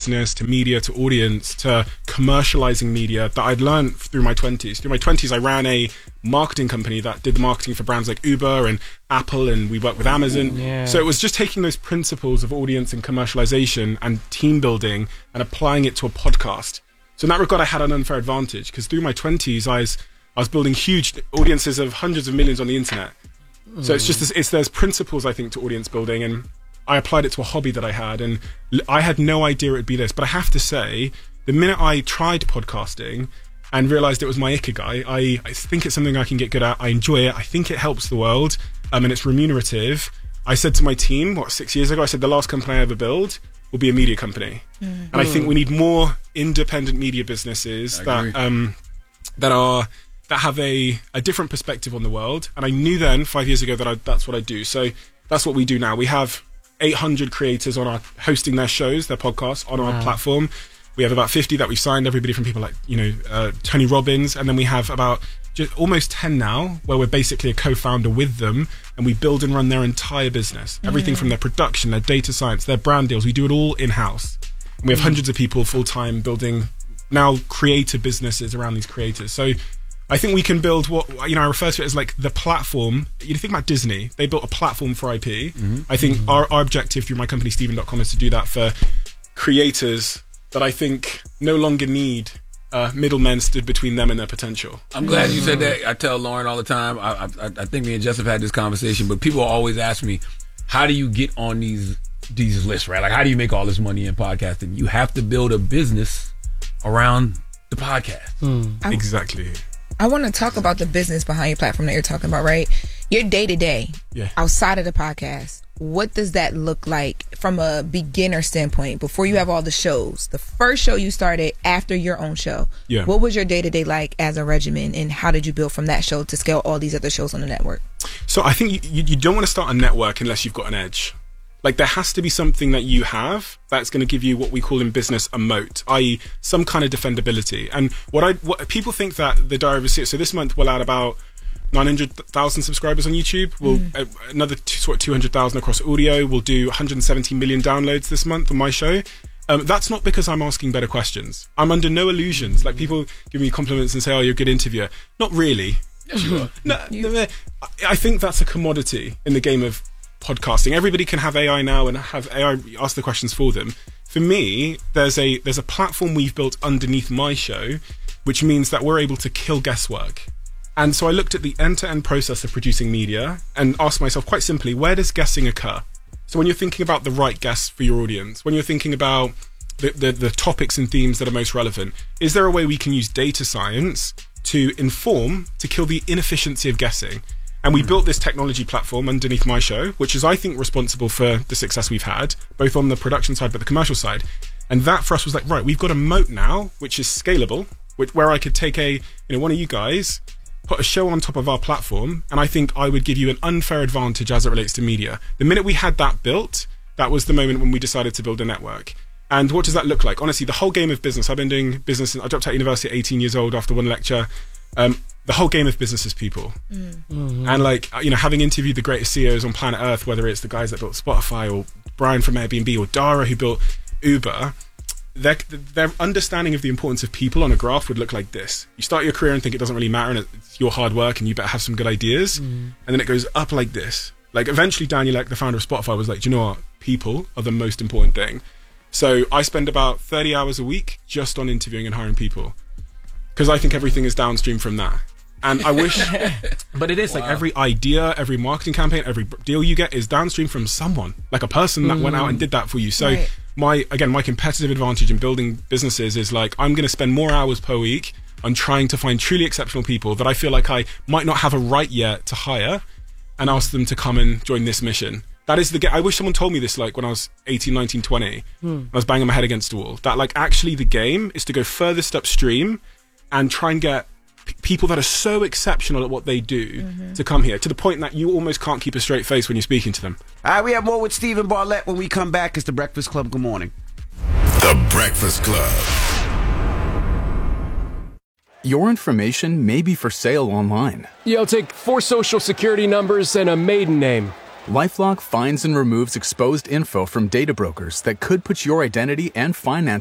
business to media to audience to commercializing media that I'd learned through my 20s. Through my 20s, I ran a marketing company that did the marketing for brands like Uber and Apple, and we worked with Amazon. Yeah. So it was just taking those principles of audience and commercialization and team building and applying it to a podcast. So in that regard, I had an unfair advantage because through my 20s, I was building huge audiences of hundreds of millions on the internet. So it's just there's principles, I think, to audience building, and I applied it to a hobby that I had, and I had no idea it would be this. But I have to say, the minute I tried podcasting and realized it was my ikigai, I think it's something I can get good at. I enjoy it. I think it helps the world, and it's remunerative. I said to my team, 6 years ago, I said the last company I ever build will be a media company. And I think we need more independent media businesses that have a different perspective on the world. And I knew then 5 years ago that that's what I do. So that's what we do now. We have 800 creators hosting their shows, their podcasts on our platform. We have about 50 that we've signed, everybody from people like, Tony Robbins. And then we have about just almost 10 now where we're basically a co-founder with them, and we build and run their entire business. Everything from their production, their data science, their brand deals. We do it all in-house. And we have hundreds of people full-time building now creative businesses around these creators. So I think we can build what, I refer to it as like the platform. You think about Disney, they built a platform for IP. I think our objective through my company, Steven.com, is to do that for creators that I think no longer need middlemen stood between them and their potential. I'm glad you said that. I tell Lauren all the time, I think me and Joseph had this conversation, but people always ask me, how do you get on these lists, right? Like, how do you make all this money in podcasting? You have to build a business around the podcast. Exactly. I want to talk about the business behind your platform that you're talking about, right? Your day-to-day, outside of the podcast, what does that look like from a beginner standpoint before you have all the shows? The first show you started after your own show. Yeah. What was your day-to-day like as a regimen, and how did you build from that show to scale all these other shows on the network? So I think you don't want to start a network unless you've got an edge. Like, there has to be something that you have that's going to give you what we call in business a moat, i.e. some kind of defendability. And what people think that the Diary of a CEO, so this month we'll add about 900,000 subscribers on YouTube. We'll another 200,000 across audio. We'll do 170 million downloads this month on my show. That's not because I'm asking better questions. I'm under no illusions. Like, people give me compliments and say, "Oh, you're a good interviewer." Not really. Yes, you are. No, I think that's a commodity in the game of podcasting. Everybody can have AI now and have AI ask the questions for them. For me, there's a platform we've built underneath my show, which means that we're able to kill guesswork. And so I looked at the end-to-end process of producing media and asked myself quite simply, where does guessing occur? So when you're thinking about the right guess for your audience, when you're thinking about the topics and themes that are most relevant, is there a way we can use data science to kill the inefficiency of guessing? And we built this technology platform underneath my show, which is, I think, responsible for the success we've had, both on the production side but the commercial side. And that for us was like, right, we've got a moat now, which is scalable, where I could take one of you guys, put a show on top of our platform, and I think I would give you an unfair advantage as it relates to media. The minute we had that built, that was the moment when we decided to build a network. And what does that look like? Honestly, the whole game of business, I've been doing business, I dropped out of university at 18 years old after one lecture. The whole game of business is people. And having interviewed the greatest CEOs on planet Earth, whether it's the guys that built Spotify or Brian from Airbnb or Dara who built Uber, their understanding of the importance of people on a graph would look like this. You start your career and think it doesn't really matter and it's your hard work and you better have some good ideas. And then it goes up like this. Like, eventually Daniel Ek, the founder of Spotify, was like, do you know what? People are the most important thing. So I spend about 30 hours a week just on interviewing and hiring people, because I think everything is downstream from that. And I wish, but it is like every idea, every marketing campaign, every deal you get is downstream from someone, like a person that went out and did that for you. So my competitive advantage in building businesses is like, I'm going to spend more hours per week on trying to find truly exceptional people that I feel like I might not have a right yet to hire, and ask them to come and join this mission. That is I wish someone told me this like when I was 18, 19, 20. I was banging my head against a wall. That like actually the game is to go furthest upstream and try and get people that are so exceptional at what they do to come here, to the point that you almost can't keep a straight face when you're speaking to them. All right, we have more with Steven Bartlett when we come back. It's The Breakfast Club. Good morning. The Breakfast Club. Your information may be for sale online. Yeah, I'll take 4 social security numbers and a maiden name. LifeLock finds and removes exposed info from data brokers that could put your identity and finances